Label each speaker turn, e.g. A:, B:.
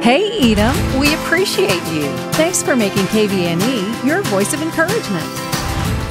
A: Hey, Edom, we appreciate you. Thanks for making KVNE your voice of encouragement.